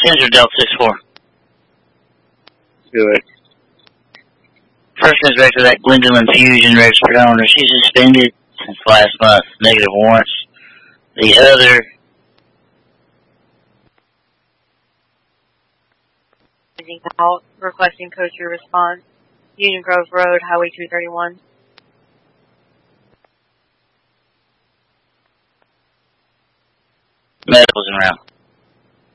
Sensor Delta 6-4. Good. First inspector, that Glendale Infusion registered owner, she's suspended since last month, negative warrants. The other... Out, requesting code 3 response. Union Grove Road, Highway 231. Medical's en route.